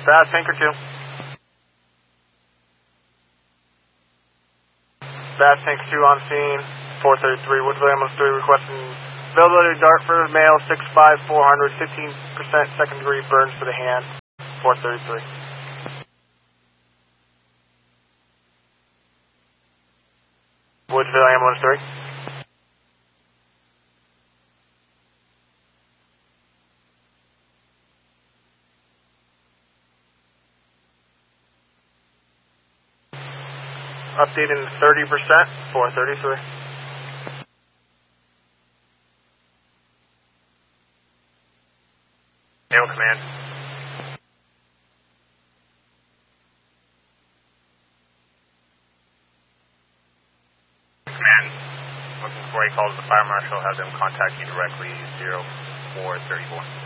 Fast Tanker 2. Fast Tanker 2 on scene, 433, Woodville Ambulance 3 requesting availability of Dartford, male, 6'5", 400, 15% second degree burns to the hand, 433. Woodville Ambulance 3. Updating 30%, 433. Naval Command. Command, looking for a call to the Fire Marshal, have them contact you directly, 0434.